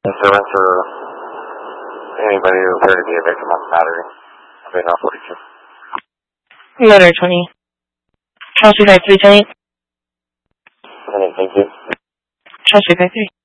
Insurance for anybody who appeared to be a victim of battery. I've been 42. Motor 20. Charles 353, 10. Thank you. Charles 353.